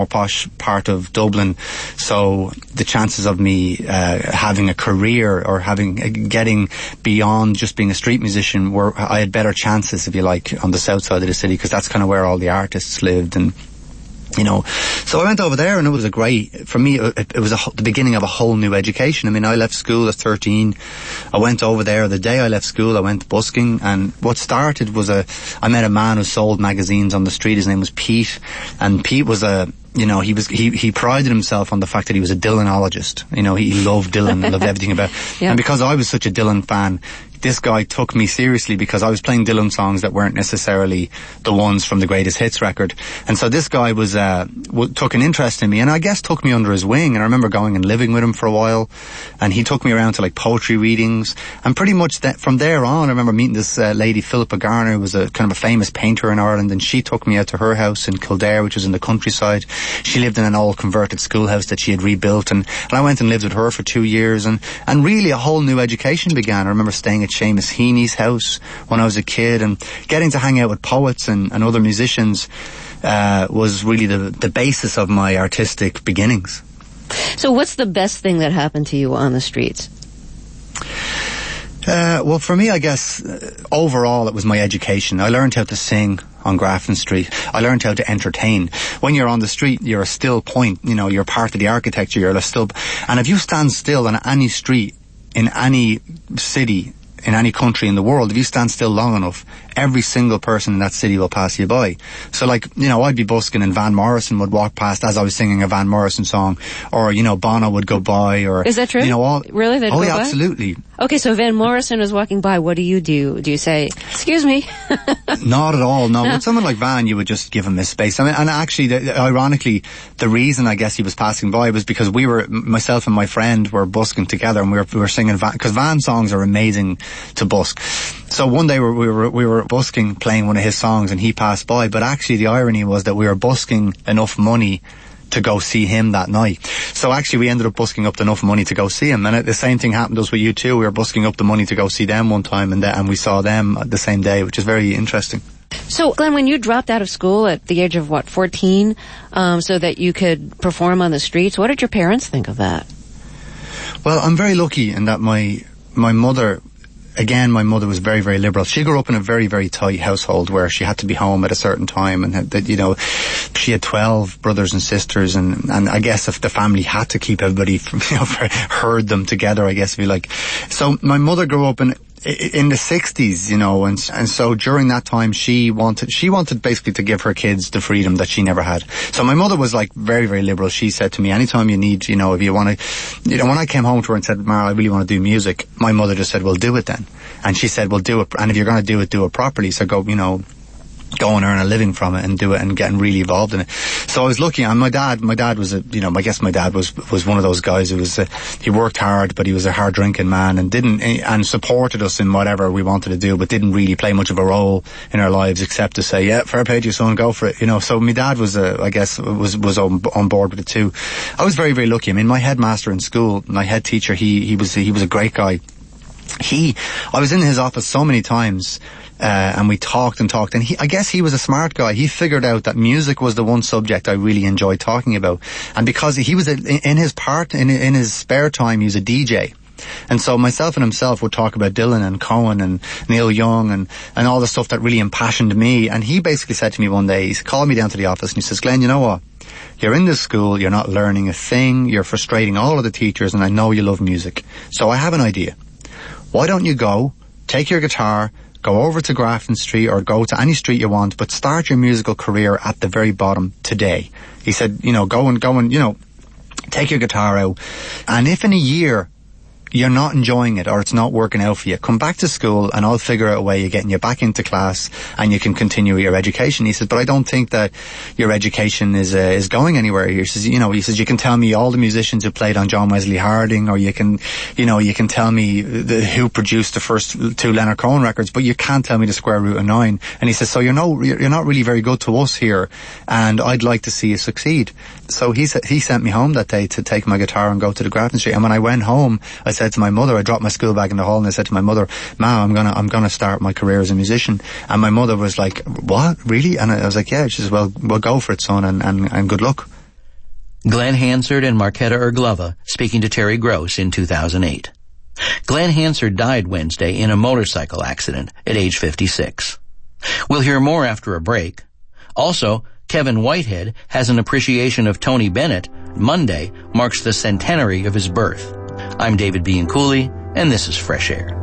more posh part of Dublin, so the chances of me having a career or getting beyond just being a street musician I had better chances, if you like, on the south side of the city, because that's kind of where all the artists lived. And so I went over there, and it was for me, it was the beginning of a whole new education. I mean, I left school at 13. I went over there. The day I left school, I went busking, and what started was I met a man who sold magazines on the street. His name was Pete, and Pete was he prided himself on the fact that he was a Dylanologist. He loved Dylan and loved everything about it. Yeah. And because I was such a Dylan fan, this guy took me seriously, because I was playing Dylan songs that weren't necessarily the ones from the Greatest Hits record. And so this guy took an interest in me, and I guess took me under his wing. And I remember going and living with him for a while, and he took me around to like poetry readings. And pretty much from there on, I remember meeting this lady, Philippa Garner, who was a kind of a famous painter in Ireland, and she took me out to her house in Kildare, which was in the countryside. She lived in an old converted schoolhouse that she had rebuilt, and I went and lived with her for 2 years, and really a whole new education began. I remember staying at Seamus Heaney's house when I was a kid, and getting to hang out with poets and other musicians was really the basis of my artistic beginnings. So what's the best thing that happened to you on the streets? Well, for me, I guess, overall, it was my education. I learned how to sing on Grafton Street. I learned how to entertain. When you're on the street, you're a still point. You're part of the architecture. You're a still. And if you stand still on any street, in any city, in any country in the world, if you stand still long enough, every single person in that city will pass you by. So I'd be busking and Van Morrison would walk past as I was singing a Van Morrison song, or, Bono would go by, or... Is that true? Really? They'd go yeah, by? Absolutely. Okay, so Van Morrison was walking by. What do you do? Do you say, excuse me? Not at all, no. With someone like Van, you would just give him his space. I mean, and actually, ironically, the reason I guess he was passing by was because myself and my friend were busking together, and we were singing Van, because Van songs are amazing to busk. So one day we were busking, playing one of his songs, and he passed by, but actually the irony was that we were busking enough money to go see him that night. So actually we ended up busking up enough money to go see him, and the same thing happened to us with you too. We were busking up the money to go see them one time, and we saw them the same day, which is very interesting. So, Glenn, when you dropped out of school at the age of 14, so that you could perform on the streets, what did your parents think of that? Well, I'm very lucky in that my mother... Again, my mother was very, very liberal. She grew up in a very, very tight household where she had to be home at a certain time, and she had 12 brothers and sisters, and I guess if the family had to keep everybody herd them together, I guess, if you like. So my mother grew up in the 60s, and so during that time she wanted basically to give her kids the freedom that she never had. So my mother was very, very liberal. She said to me, anytime you need, if you want to, when I came home to her and said, Mara, I really want to do music, my mother just said, well, do it then. And she said, well, do it, and if you're going to do it properly. So go and earn a living from it and do it and getting really involved in it. So I was lucky, and my dad was I guess my dad was one of those guys who was, he worked hard, but he was a hard drinking man, and supported us in whatever we wanted to do, but didn't really play much of a role in our lives except to say, yeah, fair play to you, son, go for it, So my dad was, I guess, was on board with it too. I was very, very lucky. I mean, my headmaster in school, my head teacher, he was a great guy. I was in his office so many times, and we talked, and I guess he was a smart guy. He figured out that music was the one subject I really enjoyed talking about. And because he was in his spare time, he was a DJ. And so myself and himself would talk about Dylan and Cohen and Neil Young and all the stuff that really impassioned me. And he basically said to me one day, he called me down to the office and he says, Glenn, you know what? You're in this school, you're not learning a thing, you're frustrating all of the teachers, and I know you love music. So I have an idea. Why don't you go, take your guitar, go over to Grafton Street or go to any street you want, but start your musical career at the very bottom today. He said, go and, take your guitar out. And if in a year you're not enjoying it or it's not working out for you, come back to school and I'll figure out a way of getting you back into class and you can continue your education. He said, but I don't think that your education is going anywhere. He says, you can tell me all the musicians who played on John Wesley Harding, or you can tell me who produced the first 2 Leonard Cohen records, but you can't tell me the square root of 9. And he says, so you're not really very good to us here, and I'd like to see you succeed. So he sent me home that day to take my guitar and go to the Grafton Street. And when I went home, I said to my mother, I dropped my school bag in the hall and I said to my mother, Ma, I'm gonna start my career as a musician. And my mother was like, what, really? And I was like, yeah. She says, well, go for it, son, and good luck. Glenn Hansard and Marketa Irglova speaking to Terry Gross in 2008. Glenn Hansard died Wednesday in a motorcycle accident at age 56. We'll hear more after a break. Also, Kevin Whitehead has an appreciation of Tony Bennett. Monday marks the centenary of his birth. I'm David Bianculli, and this is Fresh Air.